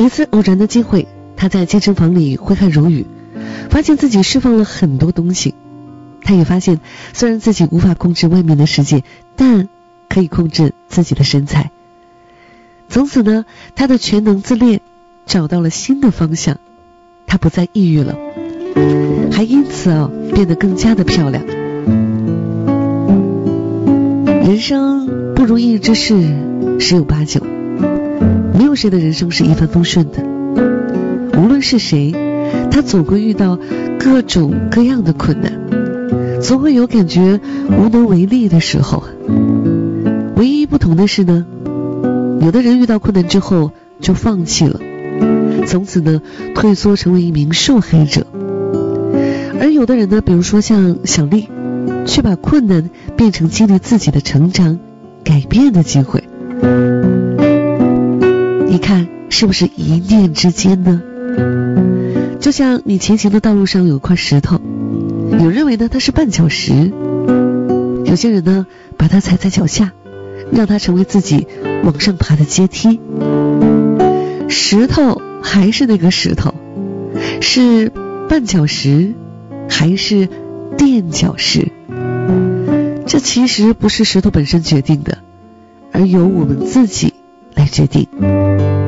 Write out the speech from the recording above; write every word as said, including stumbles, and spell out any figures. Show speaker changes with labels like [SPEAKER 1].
[SPEAKER 1] 次偶然的机会，他在健身房里挥汗如雨，发现自己释放了很多东西。他也发现，虽然自己无法控制外面的世界，但可以控制自己的身材。从此呢，他的全能自恋找到了新的方向，他不再抑郁了，还因此啊变得更加的漂亮。人生不如意之事十有八九，没有谁的人生是一帆风顺的。无论是谁，他总会遇到各种各样的困难，总会有感觉无能为力的时候。唯一不同的是呢，有的人遇到困难之后就放弃了，从此呢退缩成为一名受害者，而有的人呢，比如说像小丽，却把困难变成激励自己的成长改变的机会。你看是不是一念之间呢？就像你前行的道路上有一块石头，有人认为呢它是绊脚石，有些人呢把它踩在脚下，让它成为自己往上爬的阶梯。石头还是那个石头，是绊脚石还是垫脚石，这其实不是石头本身决定的，而由我们自己来决定。